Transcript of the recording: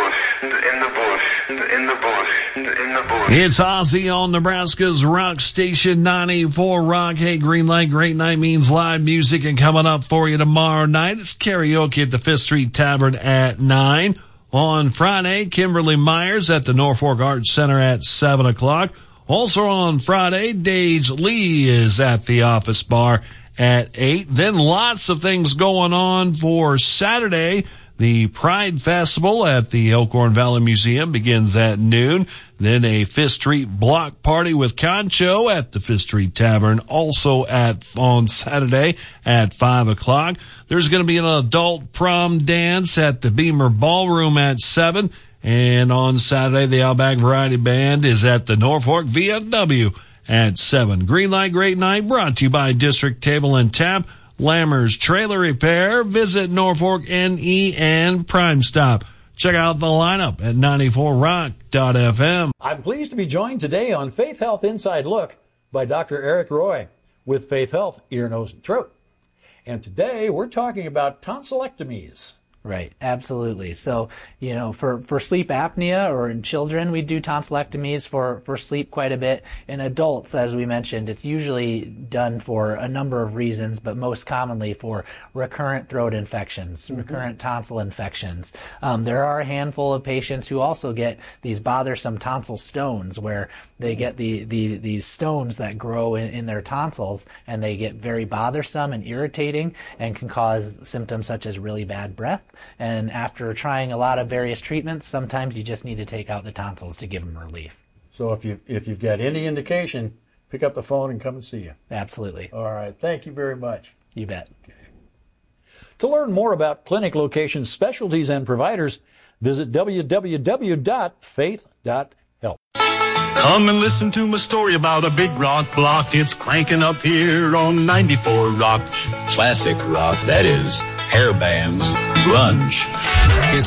It's Ozzy on Nebraska's Rock Station 94 Rock. Hey, Green Light, Great Night means live music, and coming up for you tomorrow night, it's karaoke at the Fifth Street Tavern at 9. On Friday, Kimberly Myers at the Norfolk Arts Center at 7 o'clock. Also on Friday, Dage Lee is at the Office Bar at 8. Then lots of things going on for Saturday. The Pride Festival at the Elkhorn Valley Museum begins at noon. Then a Fifth Street block party with Concho at the Fifth Street Tavern also on Saturday at 5 o'clock. There's going to be an adult prom dance at the Beamer Ballroom at 7. And on Saturday, the Outback Variety Band is at the Norfolk VFW at 7. Green Light, Great Night, brought to you by District Table and Tap, Lammer's Trailer Repair. Visit Norfolk NE and Prime Stop. Check out the lineup at 94rock.fm. I'm pleased to be joined today on Faith Health Inside Look by Dr. Eric Roy with Faith Health Ear, Nose, and Throat. And today we're talking about tonsillectomies. Right, absolutely. So, for sleep apnea or in children, we do tonsillectomies for sleep quite a bit. In adults, as we mentioned, it's usually done for a number of reasons, but most commonly for recurrent throat infections, recurrent tonsil infections. There are a handful of patients who also get these bothersome tonsil stones where they get these stones that grow in their tonsils, and they get very bothersome and irritating and can cause symptoms such as really bad breath. And after trying a lot of various treatments, sometimes you just need to take out the tonsils to give them relief. So if you've got any indication, pick up the phone and come and see you. Absolutely. All right. Thank you very much. You bet. Okay. To learn more about clinic locations, specialties, and providers, visit www.faith.health. Come and listen to my story about a big rock block. It's cranking up here on 94 Rock. Classic rock, that is. Hair bands, grunge. It's